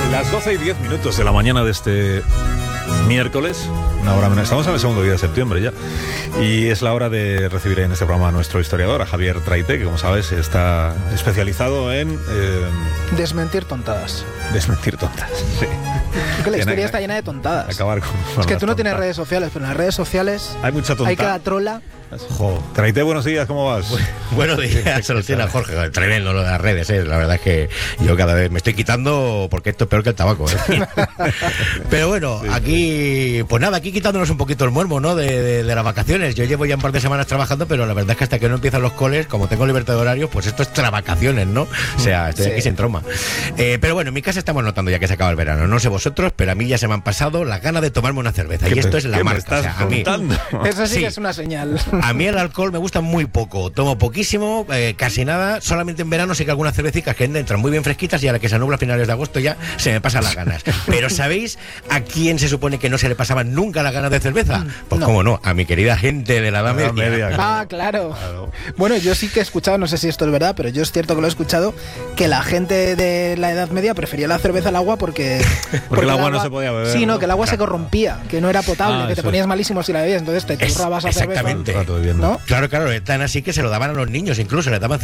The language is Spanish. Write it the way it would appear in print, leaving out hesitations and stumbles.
Las 12:10 de la mañana de este miércoles, una hora menos. Estamos en el segundo día de septiembre ya. Y es la hora de recibir en este programa a nuestro historiador, a Javier Traité, que como sabes está especializado en... desmentir tontadas. Desmentir tontas, sí. Porque la historia está llena de tontadas. Acabar con es que tú no tontas. tienes redes sociales, pero en las redes sociales hay mucha tonta. hay cada trola. Jo. Traité, buenos días, ¿cómo vas? Buenos días, se lo tiene a Jorge. Tremendo lo de las redes, La verdad es que yo cada vez me estoy quitando porque esto es peor que el tabaco, Pero bueno, sí, aquí, pues nada, aquí quitándonos un poquito el muermo, ¿no? De las vacaciones. Yo llevo ya un par de semanas trabajando, pero la verdad es que hasta que no empiezan los coles, como tengo libertad de horario, pues esto es travacaciones, ¿no? O sea, estoy aquí sin trauma. Pero bueno, en mi casa estamos notando ya que se acaba el verano. No sé vosotros, pero a mí ya se me han pasado las ganas de tomarme una cerveza. Y esto es la marca. O sea, a mí, eso sí que es una señal. A mí el alcohol me gusta muy poco, tomo poquísimo, casi nada, solamente en verano sé que algunas cervecitas que entran muy bien fresquitas y a la que se nubla a finales de agosto ya se me pasan las ganas. Pero ¿sabéis a quién se supone que no se le pasaban nunca las ganas de cerveza? Pues no. Cómo no, a mi querida gente de la edad media. Ah, claro. Bueno, yo sí que he escuchado, no sé si esto es verdad, pero yo es cierto que lo he escuchado, que la gente de la edad media prefería la cerveza al agua porque el agua no se podía beber. Sí, no, que el agua se corrompía, que no era potable, que te ponías malísimo si la bebías, entonces te churrabas a cerveza. Exactamente. ¿No? Claro, tan así que se lo daban a los niños, incluso les daban